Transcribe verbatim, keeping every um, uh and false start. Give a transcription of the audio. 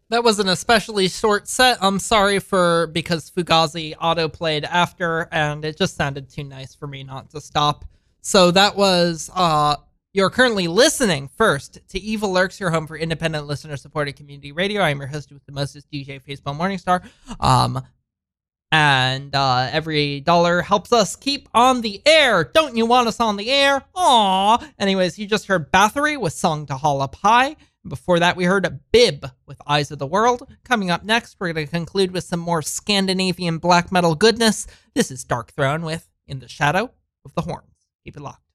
That was an especially short set. I'm sorry for because Fugazi auto played after, and it just sounded too nice for me not to stop. So that was uh you're currently listening first to Evil Lurks, your home for independent listener supported community radio. I'm your host with the mostest, D J Faceball Morningstar. Um and uh, every dollar helps us keep on the air. Don't you want us on the air? Aww. Anyways, you just heard Bathory with Song to Haul Up High. Before that, we heard Bib with Eyes of the World. Coming up next, we're going to conclude with some more Scandinavian black metal goodness. This is Dark Throne with In the Shadow of the Horns. Keep it locked.